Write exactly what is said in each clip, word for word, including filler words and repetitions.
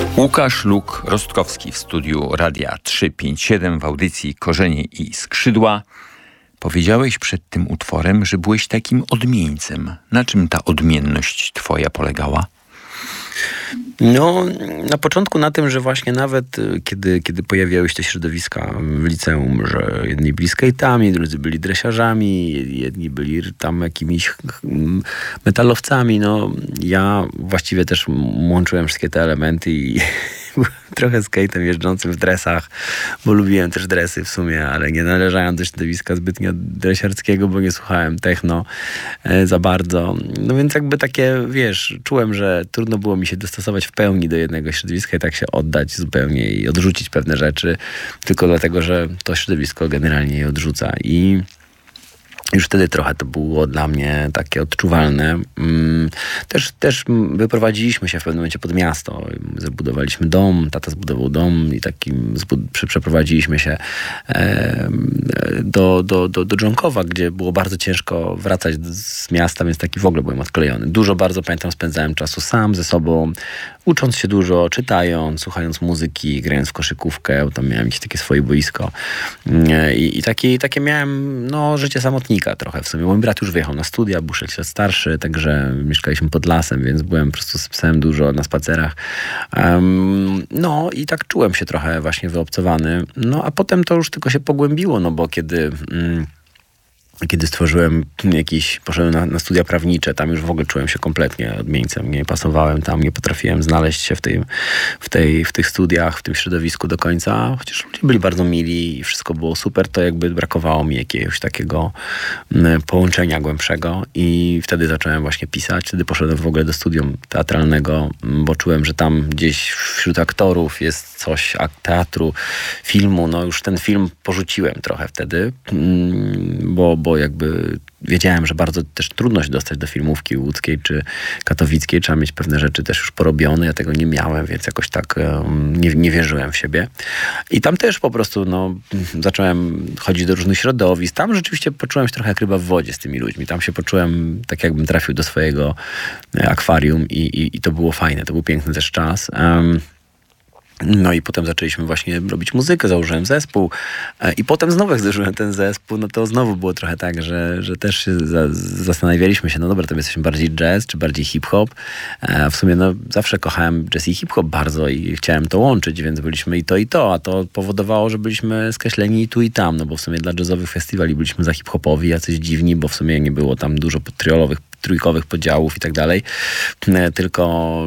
Łukasz Luk-Rostkowski w studiu Radia trzysta pięćdziesiąt siedem w audycji Korzenie i Skrzydła. Powiedziałeś przed tym utworem, że byłeś takim odmieńcem. Na czym ta odmienność twoja polegała? No, na początku na tym, że właśnie nawet kiedy, kiedy pojawiały się te środowiska w liceum, że jedni byli skate'ami, drudzy byli dresiarzami, jedni byli tam jakimiś metalowcami, no ja właściwie też łączyłem wszystkie te elementy i trochę skate'em jeżdżącym w dresach, bo lubiłem też dresy w sumie, ale nie należałem do środowiska zbytnio dresiarskiego, bo nie słuchałem techno e, za bardzo. No więc jakby takie, wiesz, czułem, że trudno było mi się dostosować w pełni do jednego środowiska i tak się oddać zupełnie i odrzucić pewne rzeczy, tylko dlatego, że to środowisko generalnie je odrzuca. I już wtedy trochę to było dla mnie takie odczuwalne. Też, też wyprowadziliśmy się w pewnym momencie pod miasto. Zbudowaliśmy dom, tata zbudował dom i takim przeprowadziliśmy się do, do, do, do Dżonkowa, gdzie było bardzo ciężko wracać z miasta, więc taki w ogóle byłem odklejony. Dużo bardzo, pamiętam, spędzałem czasu sam ze sobą, ucząc się dużo, czytając, słuchając muzyki, grając w koszykówkę, tam miałem jakieś takie swoje boisko. I, i takie, takie miałem no, życie samotnika trochę w sumie. Mój brat już wyjechał na studia, był sześć lat starszy, także mieszkaliśmy pod lasem, więc byłem po prostu z psem dużo na spacerach. Um, no i tak czułem się trochę właśnie wyobcowany. No a potem to już tylko się pogłębiło, no bo kiedy... Mm, Kiedy stworzyłem jakiś, poszedłem na, na studia prawnicze, tam już w ogóle czułem się kompletnie odmieńcem. Nie pasowałem tam, nie potrafiłem znaleźć się w, tej, w, tej, w tych studiach, w tym środowisku do końca. Chociaż ludzie byli bardzo mili i wszystko było super, to jakby brakowało mi jakiegoś takiego połączenia głębszego i wtedy zacząłem właśnie pisać. Wtedy poszedłem w ogóle do studium teatralnego, bo czułem, że tam gdzieś wśród aktorów jest coś teatru, filmu. No już ten film porzuciłem trochę wtedy, bo, bo jakby wiedziałem, że bardzo też trudno się dostać do filmówki łódzkiej czy katowickiej. Trzeba mieć pewne rzeczy też już porobione. Ja tego nie miałem, więc jakoś tak um, nie, nie wierzyłem w siebie. I tam też po prostu no, zacząłem chodzić do różnych środowisk. Tam rzeczywiście poczułem się trochę jak ryba w wodzie z tymi ludźmi. Tam się poczułem tak, jakbym trafił do swojego akwarium i, i, i to było fajne. To był piękny też czas. Um, No i potem zaczęliśmy właśnie robić muzykę, założyłem zespół i potem znowu jak założyłem ten zespół, no to znowu było trochę tak, że, że też się za, zastanawialiśmy się, no dobra, to my jesteśmy bardziej jazz czy bardziej hip-hop. A w sumie no zawsze kochałem jazz i hip-hop bardzo i chciałem to łączyć, więc byliśmy i to i to, a to powodowało, że byliśmy skreśleni i tu i tam, no bo w sumie dla jazzowych festiwali byliśmy za hip-hopowi, jacyś dziwni, bo w sumie nie było tam dużo triolowych trójkowych podziałów i tak dalej, tylko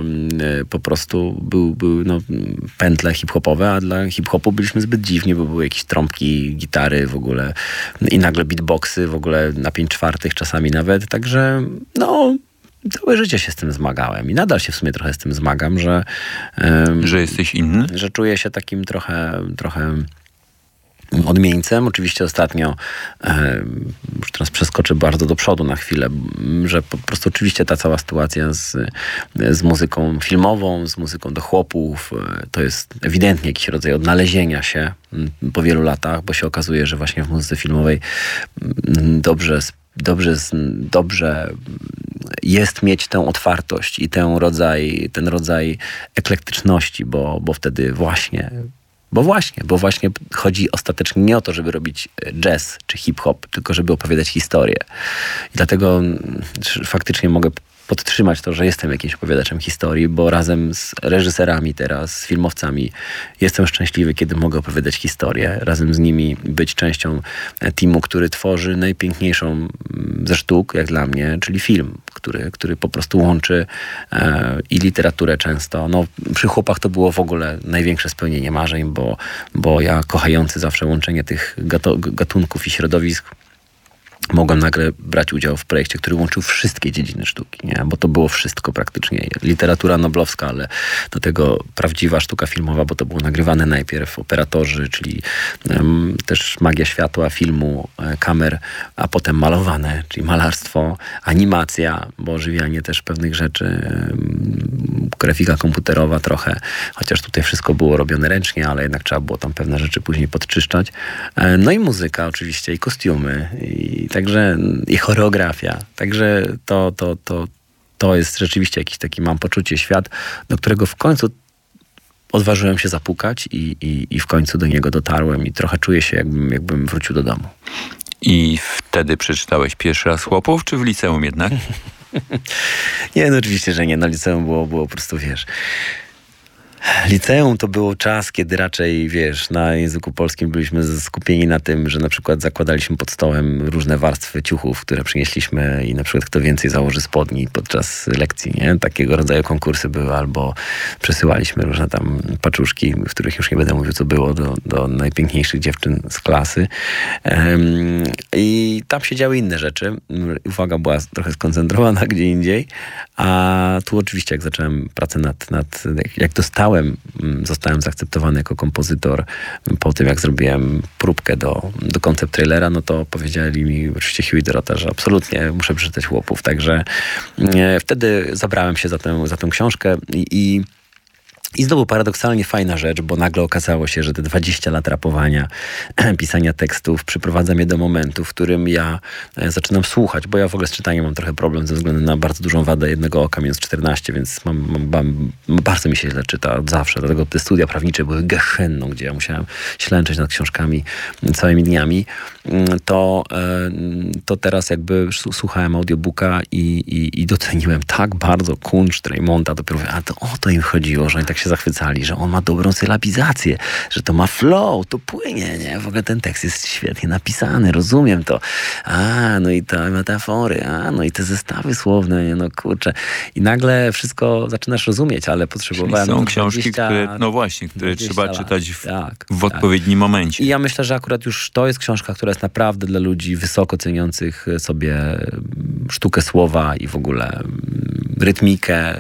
po prostu był, był no, pętle hip-hopowe, a dla hip-hopu byliśmy zbyt dziwni, bo były jakieś trąbki, gitary w ogóle i nagle beatboxy w ogóle na pięć czwartych czasami nawet, także no całe życie się z tym zmagałem i nadal się w sumie trochę z tym zmagam, że um, że jesteś inny? Że czuję się takim trochę trochę odmieńcem. Oczywiście ostatnio, e, już teraz przeskoczę bardzo do przodu na chwilę, że po prostu oczywiście ta cała sytuacja z, z muzyką filmową, z muzyką do chłopów, e, to jest ewidentnie jakiś rodzaj odnalezienia się m, po wielu latach, bo się okazuje, że właśnie w muzyce filmowej m, dobrze, dobrze, dobrze jest mieć tę otwartość i ten rodzaj, ten rodzaj eklektyczności, bo, bo wtedy właśnie Bo właśnie, bo właśnie chodzi ostatecznie nie o to, żeby robić jazz czy hip-hop, tylko żeby opowiadać historię. I dlatego faktycznie mogę podtrzymać to, że jestem jakimś opowiadaczem historii, bo razem z reżyserami teraz, z filmowcami jestem szczęśliwy, kiedy mogę opowiadać historię. Razem z nimi być częścią teamu, który tworzy najpiękniejszą ze sztuk, jak dla mnie, czyli film, który, który po prostu łączy e, i literaturę często. No, przy chłopach to było w ogóle największe spełnienie marzeń, bo, bo ja kochający zawsze łączenie tych gato, gatunków i środowisk mogłem nagle brać udział w projekcie, który łączył wszystkie dziedziny sztuki, nie? Bo to było wszystko praktycznie. Literatura noblowska, ale do tego prawdziwa sztuka filmowa, bo to było nagrywane najpierw operatorzy, czyli um, też magia światła, filmu, e, kamer, a potem malowane, czyli malarstwo, animacja, bo ożywianie też pewnych rzeczy, um, grafika komputerowa trochę, chociaż tutaj wszystko było robione ręcznie, ale jednak trzeba było tam pewne rzeczy później podczyszczać. E, no i muzyka oczywiście, i kostiumy, i także i choreografia. Także to, to, to, to jest rzeczywiście jakiś taki, mam poczucie, świat, do którego w końcu odważyłem się zapukać i, i, i w końcu do niego dotarłem i trochę czuję się, jakbym, jakbym wrócił do domu. I wtedy przeczytałeś pierwszy raz Chłopów, czy w liceum jednak? Nie, no oczywiście, że nie. No liceum było, było po prostu, wiesz... Liceum to był czas, kiedy raczej, wiesz, na języku polskim byliśmy skupieni na tym, że na przykład zakładaliśmy pod stołem różne warstwy ciuchów, które przynieśliśmy i na przykład kto więcej założy spodni podczas lekcji, nie? Takiego rodzaju konkursy były, albo przesyłaliśmy różne tam paczuszki, w których już nie będę mówił, co było, do, do najpiękniejszych dziewczyn z klasy. Um, I tam się działy inne rzeczy. Uwaga była trochę skoncentrowana gdzie indziej, a tu oczywiście jak zacząłem pracę nad, nad jak, jak dostałem Zostałem zaakceptowany jako kompozytor po tym, jak zrobiłem próbkę do, do koncept trailera, no to powiedzieli mi oczywiście Hugh i Dorota, że absolutnie muszę przeczytać Chłopów. Także e, wtedy zabrałem się za tę, za tę książkę i, i I znowu paradoksalnie fajna rzecz, bo nagle okazało się, że te dwadzieścia lat rapowania, pisania tekstów przyprowadza mnie do momentu, w którym ja zaczynam słuchać, bo ja w ogóle z czytaniem mam trochę problem ze względu na bardzo dużą wadę jednego oka, minus czternaście, więc mam, mam, mam, bardzo mi się źle czyta od zawsze. Dlatego te studia prawnicze były gehenną, gdzie ja musiałem ślęczeć nad książkami całymi dniami. To, to teraz jakby słuchałem audiobooka i, i, i doceniłem tak bardzo kunszt Raymonda. Dopiero mówię, a to o to im chodziło, że oni tak się zachwycali, że on ma dobrą sylabizację, że to ma flow, to płynie, nie? W ogóle ten tekst jest świetnie napisany, rozumiem to. A, no i te metafory, a, no i te zestawy słowne, nie? No kurczę. I nagle wszystko zaczynasz rozumieć, ale potrzebowałem... Czyli są książki, dwadzieścia, które, no właśnie, które trzeba lat. czytać w, tak, w odpowiednim tak. momencie. I ja myślę, że akurat już to jest książka, która jest naprawdę dla ludzi wysoko ceniących sobie sztukę słowa i w ogóle rytmikę.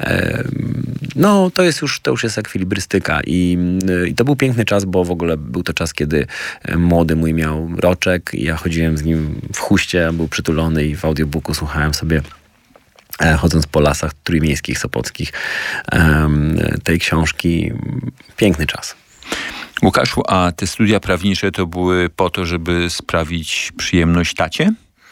No, to jest już, to już jest ekwilibrystyka i, i to był piękny czas, bo w ogóle był to czas, kiedy młody mój miał roczek i ja chodziłem z nim w chuście, był przytulony i w audiobooku słuchałem sobie, chodząc po lasach trójmiejskich, sopockich, tej książki. Piękny czas. Łukaszu, a te studia prawnicze to były po to, żeby sprawić przyjemność tacie?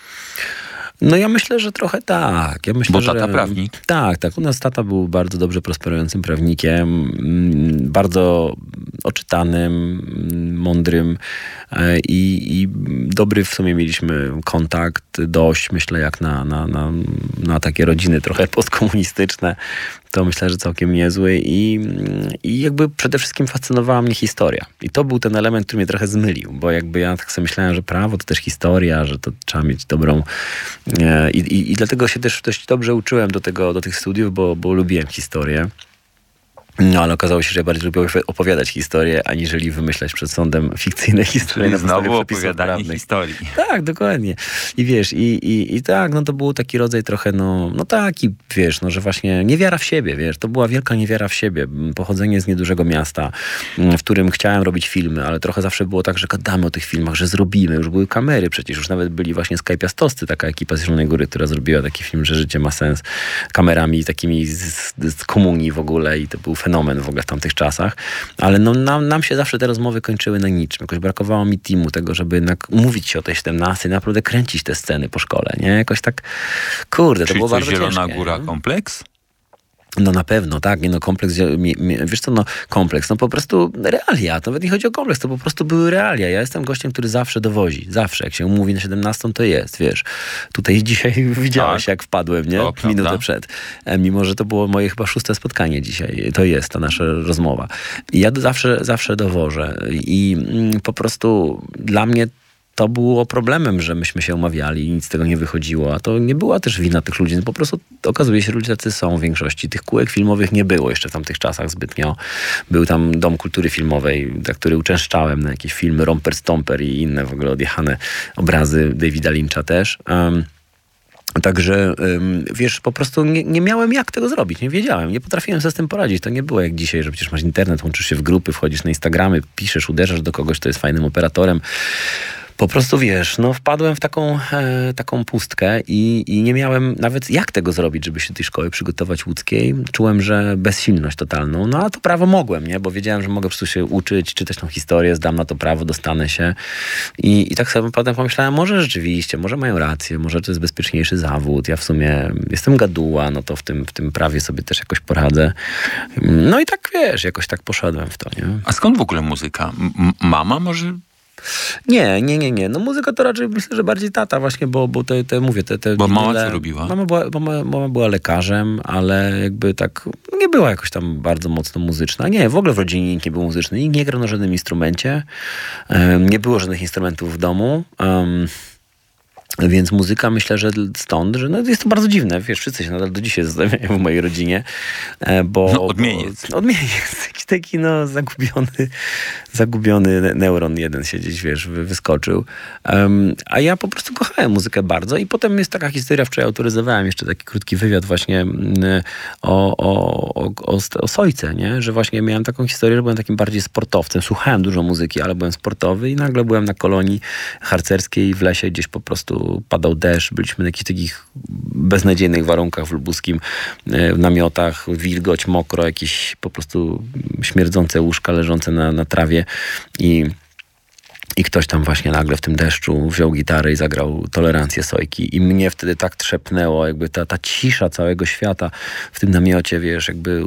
No ja myślę, że trochę tak. Ja myślę, Bo tata że, prawnik. Tak, tak. U nas tata był bardzo dobrze prosperującym prawnikiem, bardzo oczytanym, mądrym i, i dobry w sumie mieliśmy kontakt, dość myślę jak na, na, na, na takie rodziny trochę postkomunistyczne. To myślę, że całkiem niezły i, i jakby przede wszystkim fascynowała mnie historia. I to był ten element, który mnie trochę zmylił, bo jakby ja tak sobie myślałem, że prawo to też historia, że to trzeba mieć dobrą... I, i, i dlatego się też dość dobrze uczyłem do, tego, do tych studiów, bo, bo lubiłem historię. No, ale okazało się, że ja bardziej lubię opowiadać historię, aniżeli wymyślać przed sądem fikcyjne historie. Czyli znowu opowiadanie historii. Tak, dokładnie. I wiesz, i, i, i tak, no to był taki rodzaj trochę, no, no taki, wiesz, no, że właśnie niewiara w siebie, wiesz, to była wielka niewiara w siebie. Pochodzenie z niedużego miasta, w którym chciałem robić filmy, ale trochę zawsze było tak, że gadamy o tych filmach, że zrobimy, już były kamery przecież, już nawet byli właśnie Skypiastowscy, taka ekipa z Zielonej Góry, która zrobiła taki film, że życie ma sens, kamerami takimi z, z komunii w ogóle i to był fenomen w ogóle w tamtych czasach, ale no, nam, nam się zawsze te rozmowy kończyły na niczym. Jakoś brakowało mi teamu tego, żeby jednak umówić się o tej siedemnastej, naprawdę kręcić te sceny po szkole, nie? Jakoś tak, kurde, to Czyli było coś bardzo Zielona ciężkie. Góra nie? kompleks? No na pewno, tak, nie no kompleks, mi, mi, wiesz co, no kompleks, no po prostu realia, to nawet nie chodzi o kompleks, to po prostu były realia. Ja jestem gościem, który zawsze dowozi, zawsze, jak się umówi na siedemnastą, to jest, wiesz. Tutaj dzisiaj widziałeś, tak. jak wpadłem, nie? To Minutę prawda. przed. Mimo, że to było moje chyba szóste spotkanie dzisiaj, to jest ta nasza rozmowa. I ja zawsze, zawsze dowożę i mm, po prostu dla mnie to było problemem, że myśmy się umawiali i nic z tego nie wychodziło, a to nie była też wina tych ludzi. No po prostu okazuje się, że ludzie tacy są w większości. Tych kółek filmowych nie było jeszcze w tamtych czasach zbytnio. Był tam Dom Kultury Filmowej, za który uczęszczałem na jakieś filmy Romper Stomper i inne w ogóle odjechane obrazy Davida Lyncha też. Um, Także, wiesz, po prostu nie, nie miałem jak tego zrobić, nie wiedziałem, nie potrafiłem sobie z tym poradzić. To nie było jak dzisiaj, że przecież masz internet, łączysz się w grupy, wchodzisz na Instagramy, piszesz, uderzasz do kogoś, kto jest fajnym operatorem. Po prostu wiesz, no wpadłem w taką, e, taką pustkę i, i nie miałem nawet jak tego zrobić, żeby się do tej szkoły przygotować łódzkiej. Czułem, że bezsilność totalną. No a to prawo mogłem, nie? Bo wiedziałem, że mogę po prostu się uczyć, czytać tą historię, zdam na to prawo, dostanę się. I, i tak sobie potem pomyślałem, może rzeczywiście, może mają rację, może to jest bezpieczniejszy zawód. Ja w sumie jestem gaduła, no to w tym, w tym prawie sobie też jakoś poradzę. No i tak wiesz, jakoś tak poszedłem w to, nie? A skąd w ogóle muzyka? M- mama może? Nie, nie, nie, nie. No muzyka to raczej myślę, że bardziej tata właśnie, bo, bo te, te mówię, te... te Bo mama tyle, co robiła? Mama była, mama, mama była lekarzem, ale jakby tak nie była jakoś tam bardzo mocno muzyczna. Nie, w ogóle w rodzinie nikt nie był muzyczny. Nikt nie grał na żadnym instrumencie. Um, nie było żadnych instrumentów w domu. Um, Więc muzyka, myślę, że stąd, że no jest to bardzo dziwne. Wiesz, wszyscy się nadal do dzisiaj zastanawiają w mojej rodzinie, bo... No, odmieniec. Bo, odmieniec. Jakiś taki, no, zagubiony, zagubiony neuron jeden się gdzieś, wiesz, wyskoczył. Um, a ja po prostu kochałem muzykę bardzo i potem jest taka historia, wczoraj autoryzowałem jeszcze taki krótki wywiad właśnie o, o, o, o, o Sojce, nie? Że właśnie miałem taką historię, że byłem takim bardziej sportowcem. Słuchałem dużo muzyki, ale byłem sportowy i nagle byłem na kolonii harcerskiej w lesie, gdzieś po prostu padał deszcz, byliśmy na jakichś takich beznadziejnych warunkach w lubuskim, w namiotach, wilgoć, mokro, jakieś po prostu śmierdzące łóżka leżące na, na trawie i I ktoś tam właśnie nagle w tym deszczu wziął gitarę i zagrał Tolerancję Sojki. I mnie wtedy tak trzepnęło, jakby ta, ta cisza całego świata w tym namiocie, wiesz, jakby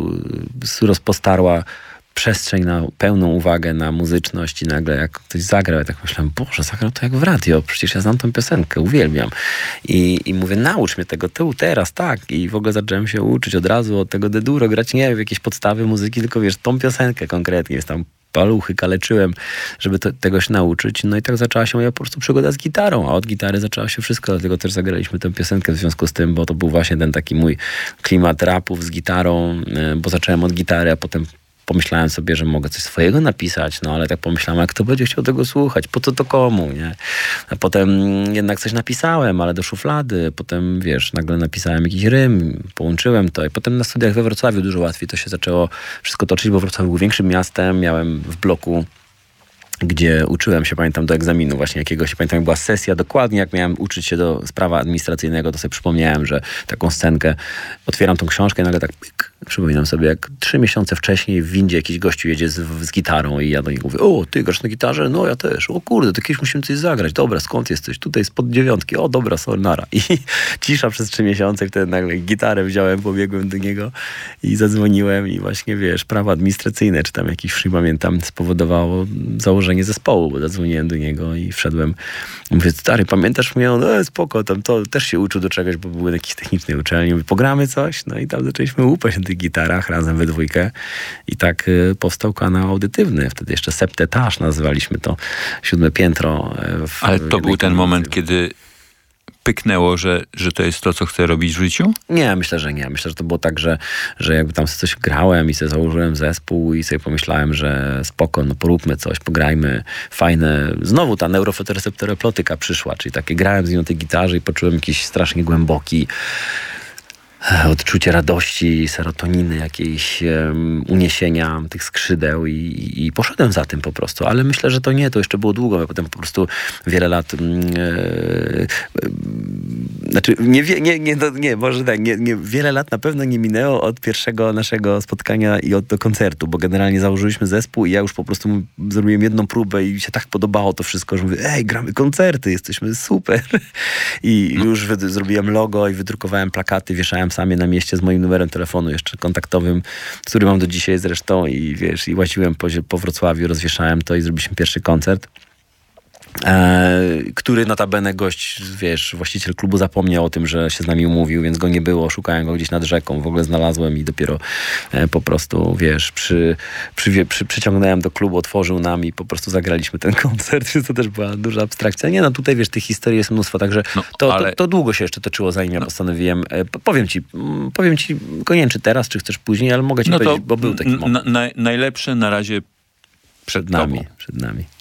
rozpostarła przestrzeń na pełną uwagę na muzyczność i nagle jak ktoś zagrał, ja tak myślałem, Boże, zagrał to jak w radio, przecież ja znam tę piosenkę, uwielbiam. I, i mówię, naucz mnie tego tu, teraz, tak. I w ogóle zacząłem się uczyć od razu od tego D-Duro, grać nie w jakieś podstawy muzyki, tylko wiesz, tą piosenkę konkretnie, jest tam paluchy, kaleczyłem, żeby to, tego się nauczyć. No i tak zaczęła się moja po prostu przygoda z gitarą, a od gitary zaczęło się wszystko, dlatego też zagraliśmy tę piosenkę w związku z tym, bo to był właśnie ten taki mój klimat rapów z gitarą, bo zacząłem od gitary, a potem pomyślałem sobie, że mogę coś swojego napisać, no ale tak pomyślałem, jak kto będzie chciał tego słuchać, po co to komu, nie? A potem jednak coś napisałem, ale do szuflady, potem wiesz, nagle napisałem jakiś rym, połączyłem to i potem na studiach we Wrocławiu dużo łatwiej to się zaczęło wszystko toczyć, bo Wrocław był większym miastem, miałem w bloku, gdzie uczyłem się, pamiętam, do egzaminu właśnie jakiegoś, pamiętam, jak była sesja, dokładnie jak miałem uczyć się do prawa administracyjnego, to sobie przypomniałem, że taką scenkę, otwieram tą książkę i nagle tak pyk, przypominam sobie, jak trzy miesiące wcześniej w windzie jakiś gościu jedzie z, z gitarą i ja do niego mówię, o, ty grasz na gitarze? No ja też. O kurde, to kiedyś musimy coś zagrać. Dobra, skąd jesteś? Tutaj spod dziewiątki. O, dobra, sornara. I cisza przez trzy miesiące i wtedy nagle gitarę wziąłem, pobiegłem do niego i zadzwoniłem i właśnie, wiesz, prawo administracyjne, czy tam jakiś, już nie pamiętam, spowodowało założenie zespołu, bo zadzwoniłem do niego i wszedłem. Mówię, stary, pamiętasz mnie? No spoko, tam to też się uczył do czegoś, bo były na jakiejś technicznej uczelni. Mówię, pogramy coś? No i tam zaczęliśmy łupać na tych gitarach razem we dwójkę i tak y, powstał kanał audytywny. Wtedy jeszcze Septetaż nazywaliśmy to, siódme piętro. W, Ale to był ten moment, kiedy pyknęło, że, że to jest to, co chcę robić w życiu? Nie, myślę, że nie. Myślę, że to było tak, że, że jakby tam coś grałem i sobie założyłem zespół i sobie pomyślałem, że spoko, no poróbmy coś, pograjmy, fajne. Znowu ta neurofotoreceptoroplotyka przyszła, czyli takie grałem z nią na tej gitarze i poczułem jakiś strasznie głęboki odczucie radości, serotoniny, jakiejś um, uniesienia tych skrzydeł i, i, i poszedłem za tym po prostu. Ale myślę, że to nie, to jeszcze było długo. Ja potem po prostu wiele lat um, e, e, znaczy nie, nie, nie, no, nie może tak, nie, nie, wiele lat na pewno nie minęło od pierwszego naszego spotkania i od do koncertu, bo generalnie założyliśmy zespół i ja już po prostu zrobiłem jedną próbę i się tak podobało to wszystko, że mówię, ej, gramy koncerty, jesteśmy super. I no. już wy, zrobiłem logo i wydrukowałem plakaty, wieszałem sam je na mieście z moim numerem telefonu jeszcze kontaktowym, który mam do dzisiaj zresztą i wiesz, i łaziłem po, po Wrocławiu, rozwieszałem to i zrobiliśmy pierwszy koncert. E, który notabene gość, wiesz, właściciel klubu zapomniał o tym, że się z nami umówił, więc go nie było, szukałem go gdzieś nad rzeką, w ogóle znalazłem i dopiero e, po prostu, wiesz, przy, przy, przy, przyciągnąłem do klubu, otworzył nam i po prostu zagraliśmy ten koncert, więc to też była duża abstrakcja. Nie, no tutaj, wiesz, tych historii jest mnóstwo, także no, to, ale... to, to długo się jeszcze toczyło, zanim ja no. postanowiłem, e, powiem ci, powiem ci, nie wiem, czy teraz, czy chcesz później, ale mogę ci no powiedzieć, bo był taki moment. Na, na, najlepsze na razie Przed nami, przed nami.